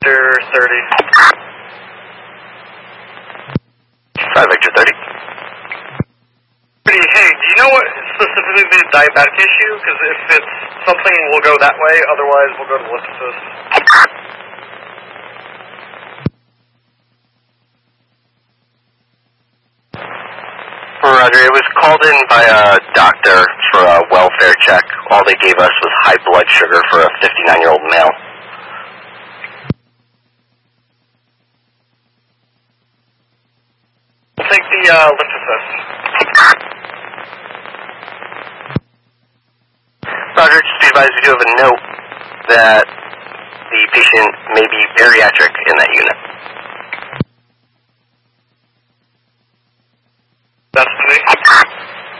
Victor 30. 5 Victor 30. Hey, do you know what specifically the diabetic issue? Because if it's something, we'll go that way. Otherwise, we'll go to Lithicus. Roger, it was called in by a doctor for a welfare check. All they gave us was high blood sugar for a 59-year-old male. We'll take the Lithicus. Roger, just be advised we do have a note that the patient may be bariatric in that unit.